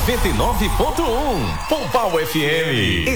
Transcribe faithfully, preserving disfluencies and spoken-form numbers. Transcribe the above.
noventa e nove ponto um. Pombal F M.